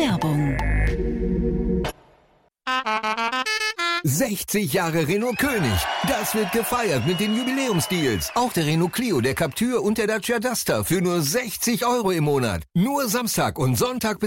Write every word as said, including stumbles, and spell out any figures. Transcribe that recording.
Werbung. sechzig Jahre Renault König. Das wird gefeiert mit den Jubiläumsdeals. Auch der Renault Clio, der Captur und der Dacia Duster für nur sechzig Euro im Monat. Nur Samstag und Sonntag bis